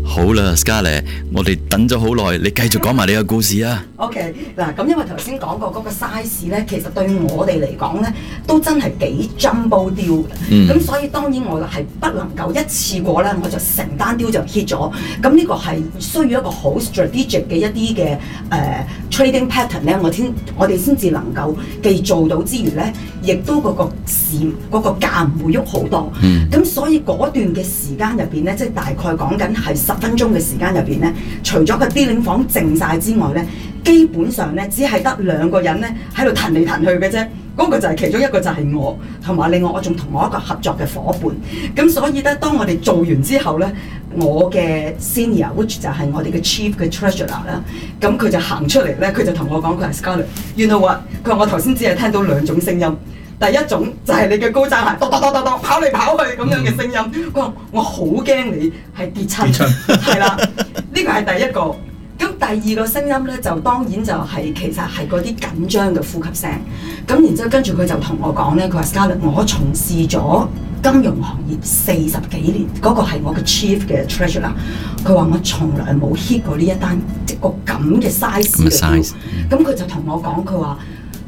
好啦 ，Scarlett， 我哋等咗好耐，你繼續講埋你嘅故事啊。 OK， 嗱，咁因為頭先講過嗰個 size 咧，其實對我哋嚟講咧，都真係幾 jumbo deal 嘅。咁所以當然我係不能夠一次過咧，我就成單 deal 就 hit 咗。咁呢個係需要一個好 strategic 嘅一啲嘅trading pattern 咧，我哋先至能夠既做到之餘咧，亦都嗰個價唔會喐好多。咁所以嗰段嘅時間入邊咧，即係大概講緊係10分鐘嘅時間入邊咧，除咗個 dealing 房靜晒之外咧，基本上咧只係得2個人咧喺度騰嚟騰去嘅啫。嗰個就係其中一個就係我，同埋另外我仲同我一個合作嘅伙伴。咁所以咧，當我哋做完之後咧，我嘅 senior，which 就係我哋嘅 chief 嘅 treasurer 啦，咁佢就行出嚟咧，佢就同我講，佢係 Scarlett，you know what？ 佢話我頭先只係聽到2種聲音。第一種就係你嘅高踭鞋，跺跑嚟跑去咁樣嘅聲音。佢話我好驚你係跌親，係啦，呢個係第一個。咁第2個聲音咧，就當然就係其實係嗰啲緊張嘅呼吸聲。咁然之後跟住佢就同我講咧，佢話 Scarlett， 我從事咗金融行業40幾年，嗰個係我嘅 chief 嘅 treasurer。佢話我從來冇 hit 過呢一單即個咁嘅 size 嘅 deal。咁佢就同我講，佢話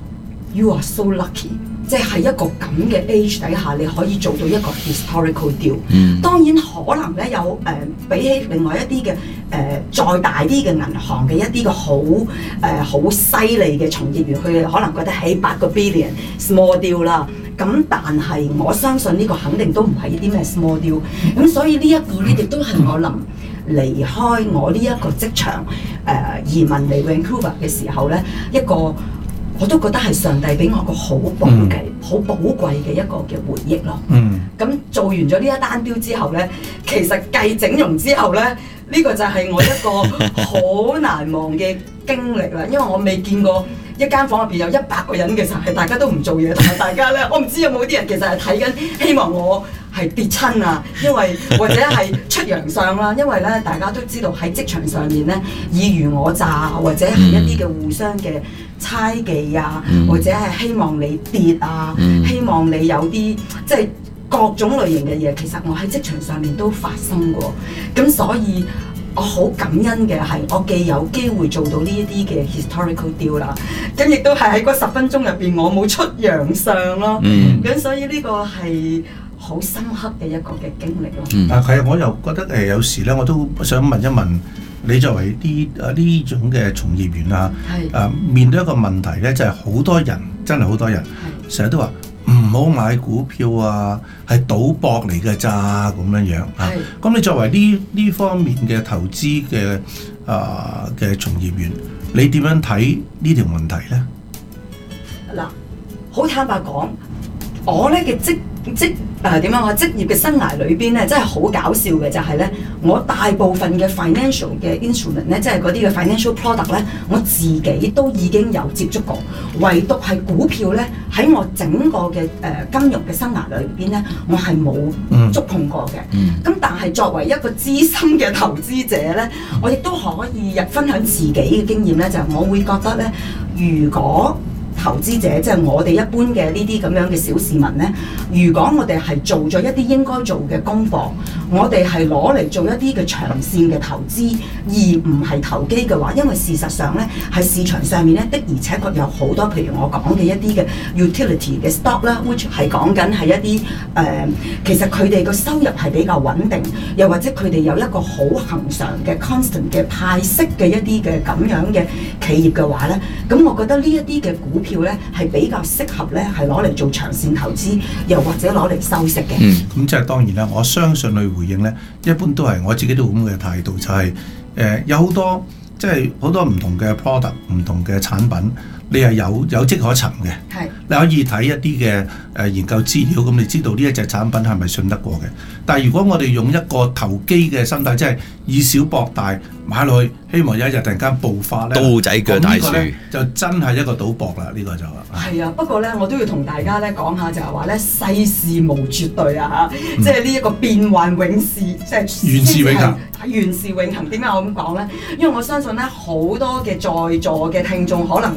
You are so lucky。即係一個咁嘅 age 底下，你可以做到一個 historical deal。當然可能咧有比起另外一啲嘅再大啲嘅銀行嘅一啲嘅好犀利嘅從業員，佢哋可能覺得起8個 billion small deal 啦。咁但係我相信呢個肯定都唔係啲咩 small deal。咁所以呢一個咧亦都係我臨離開我呢一個職場移民嚟 Vancouver 嘅時候咧一個。我都覺得係上帝俾我一個好寶貴嘅一個嘅回憶咯。咁做完咗呢一單標之後咧，其實計整容之後咧，呢個就係我一個好難忘嘅經歷啦。因為我未見過一間房入邊有100個人嘅時候，係大家都唔做嘢，同埋大家咧，我唔知有冇啲人其實係睇緊，希望我係跌親啊，因為或者係出洋相啦。因為咧，大家都知道喺職場上面咧，爾虞我詐或者係一啲嘅互相嘅猜忌啊，或者係希望你跌啊，希望你有啲即係各種類型嘅嘢，其實我喺職場上面都發生過。咁所以我好感恩嘅係，我既有機會做到呢一啲嘅 historical deal 啦，咁亦都係喺嗰10分鐘入邊，我冇出洋相咯。咁所以呢個係好深刻嘅一個嘅經歷咯。 係啊，我又覺得有時咧，我都想問一問。你作為呢種嘅從業員啊，面對一個問題咧，就係好多人真係好多人成日都話唔好買股票啊，係賭博嚟嘅咋咁樣啊。咁你作為呢方面嘅投資嘅從業員，你點樣睇呢條問題咧？ 嗱，好坦白講，我咧嘅職業嘅生涯裏邊咧，真係好搞笑嘅就係咧，我大部分嘅 financial 嘅 instrument 咧，即係嗰啲嘅 financial product 咧，我自己都已經有接觸過，唯獨係股票咧，喺我整個嘅金融嘅生涯裏邊咧，我係冇觸碰過嘅。咁但係作為一個資深嘅投資者咧，我亦都可以分享自己嘅經驗咧，就係我會覺得咧，如果投資者即係我哋一般嘅呢啲咁樣嘅小市民呢，如果我哋係做咗一啲應該做嘅功課，我哋係攞嚟做一啲嘅長線嘅投資，而唔係投機嘅話，因為事實上呢，喺市場上面呢，的而且確有好多譬如我講嘅一啲嘅 utility 嘅 stock 啦 ，which 係講緊係一啲其實佢哋個收入係比較穩定，又或者佢哋有一個好恆常嘅 constant 嘅派息嘅一啲嘅咁樣嘅企業嘅話呢，咁我覺得呢一啲嘅股票咧係比較適合咧，係攞嚟做長線投資，又或者攞嚟收息嘅。 咁即係當然啦，我相信去回應咧，一般都係我自己都咁嘅態度，就係有好多即係好多唔同嘅 product、唔同嘅產品，你係有跡可尋嘅。係，你可以睇一啲嘅研究資料，咁你知道呢一隻產品係咪信得過嘅。但係如果我哋用一個投機嘅心態，即係以小博大買落去，希望有一日突然間爆發咧， 刀仔鋸大樹， 就真係一個賭博啦！呢個就係啊。不過咧，我都要同大家咧講下，就係話咧，世事無絕對啊嚇，即係呢一個變幻永世，即係原是永恆。 原是永恆。點解我咁講咧？因為我相信咧，好多嘅在座嘅聽眾可能咧，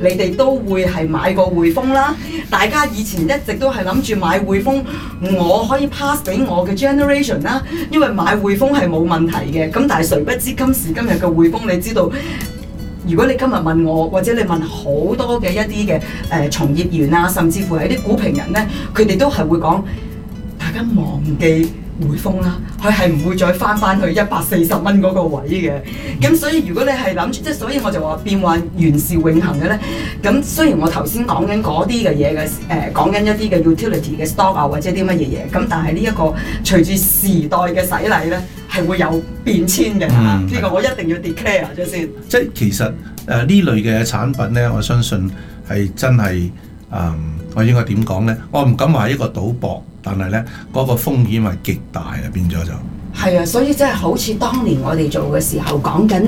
你哋都會係買過匯豐啦。大家以前一直都係諗住買匯豐，我可以 pass 俾我嘅 generation 啦，因為買匯豐係冇問題嘅。咁但係誰不知今時今日嘅匯豐，你知道，如果你今日問我，或者你問好多嘅一啲嘅從業員啊，甚至乎係啲股評人咧，佢哋都係會講，大家忘記匯豐啦，佢係唔會再翻去140蚊嗰個位嘅。咁所以如果你係諗住，即係所以我就話變幻原是永恆嘅咧。咁雖然我頭先講緊嗰啲嘅嘢嘅講緊一啲嘅 utility 嘅 stock 啊，或者啲乜嘢嘢，咁但係呢一個隨住時代嘅洗禮咧，係會有變遷嘅嚇。呢個我一定要 declare 咗先。 即係其實呢類嘅產品咧，我相信係真係我應該點講咧？我唔敢話一個賭博，但係咧嗰個風險係極大啊，變咗就係啊，所以即係好似當年我哋做嘅時候講緊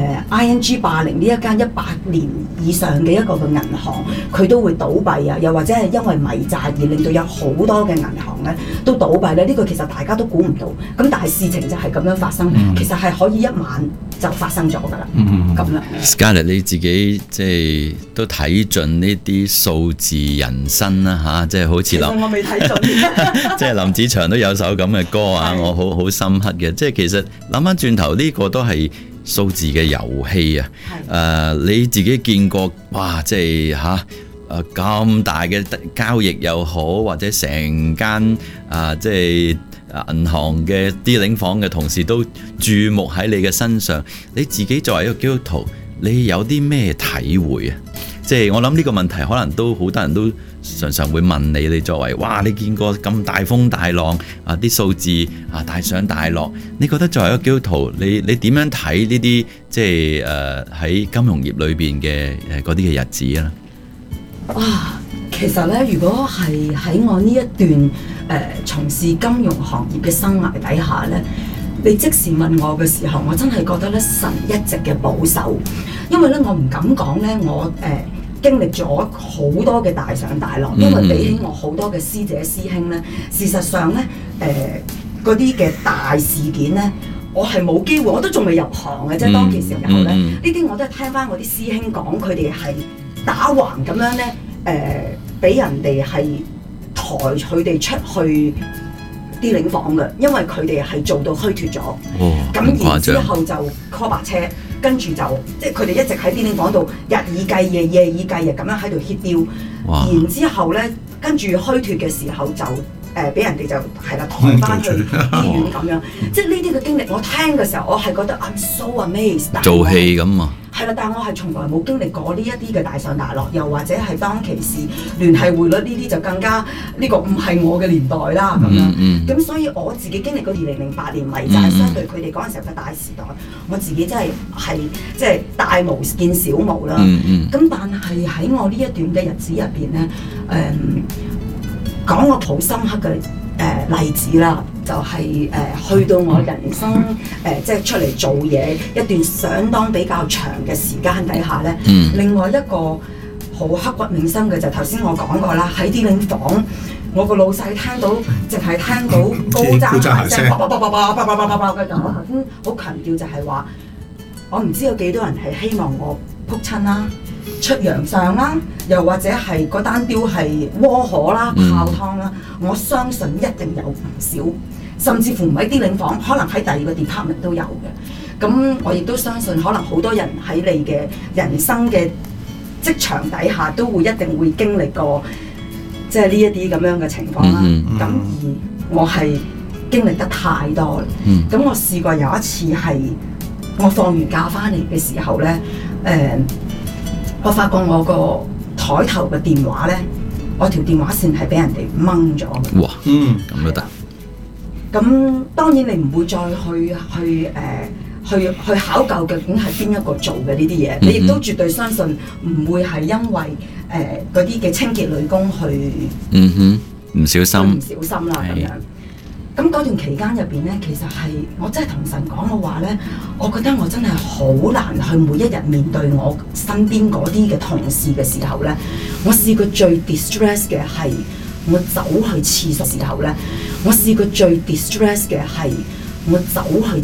ING 霸凌呢一間100年以上嘅一個嘅銀行，佢都會倒閉啊，又或者係因為迷債而令到有好多嘅銀行咧都倒閉咧。呢個其實大家都估唔到，咁但係事情就係咁樣發生，其實係可以一晚就發生咗㗎啦。咁樣。 Scarlett 你自己即係都睇盡呢啲數字人生啦嚇，即係好似其實我未睇盡， 即係林子祥都有首咁嘅歌啊，我好深刻嘅。即係其實諗翻轉頭，呢個都係數字嘅遊戲啊。你自己見過哇，即係咁大嘅交易又好，或者成間即係銀行嘅啲領房嘅同事都注目喺你嘅身上，你自己作為一個基督徒，你有啲咩體會啊？即係我諗呢個問題可能都好多人都常常會問你，你作為哇，你見過咁大風大浪啲數字大上大落，你覺得作為一個基督徒，你點樣睇呢啲即係喺金融業裏邊嘅嗰啲嘅日子咧？ 哇！其實咧，如果係喺我呢一段從事金融行業嘅生涯底下咧，你即時問我嘅時候，我真係覺得咧，神一直嘅保守，因為咧我唔敢講咧，我經歷咗好多嘅大上大落，因為比起我好多嘅師姐師兄咧，事實上咧嗰啲嘅大事件咧，我係冇機會，我都仲未入行嘅，即係當其時候咧，呢啲我都係聽翻我啲師兄講，佢哋係打橫咁樣咧，俾人哋係抬佢哋出去啲領房嘅，因為佢哋係做到虛脫咗。咁然之後就 call 白車，跟住就即係佢哋一直喺啲領房度日以繼夜、夜以繼日咁樣喺度 hit 標。然之後咧，跟住虛脫嘅時候就俾人哋就係啦抬翻去醫院咁樣。即係呢啲嘅經歷，我聽嘅時候，我係覺得 I'm so amazed。 做戲咁啊！ 係啦，但係我係從來冇經歷過呢一啲嘅大上大落，又或者係當其時聯繫匯率呢啲就更加呢個唔係我嘅年代啦咁樣。咁所以我自己經歷過2008年迷債，相對佢哋嗰陣時候嘅大時代，我自己真係即係大無見小無啦。咁但係喺我呢一段嘅日子入邊咧，講個好深刻嘅例子啦，就係去到我人生即係出嚟做嘢一段相當比較長嘅時間底下咧，另外一個好刻骨銘心嘅就頭先我講過啦，喺啲領房，我個老細聽到淨係聽到高踭鞋聲，叭叭嘅，我頭先好強調就係話，我唔知有幾多人係希望我撲親啦、出洋相啦，又或者係嗰單雕係窩河啦、泡湯啦，我相信一定有唔少，甚至乎唔喺啲領房，可能喺第二個 department 都有嘅。咁我亦都相信，可能好多人喺你嘅人生嘅職場底下，都會一定會經歷過，即係呢一啲咁樣嘅情況啦。咁而我係經歷得太多啦。咁我試過有一次係我放完假翻嚟嘅時候咧，我發覺我個台頭嘅電話咧，我條電話線係俾人哋掹咗嘅。 哇！咁都得。 咁當然你唔會再去考究究竟係邊一個做嘅呢啲嘢，你亦都絕對相信唔會係因為嗰啲嘅清潔女工去唔小心啦咁樣。咁嗰段期間入邊咧，其實係我真係同神講嘅話咧，我覺得我真係好難去每一日面對我身邊嗰啲嘅同事嘅時候咧，我試過最 distress 嘅係我走去廁所時候咧，我試過最 distress 嘅係我走去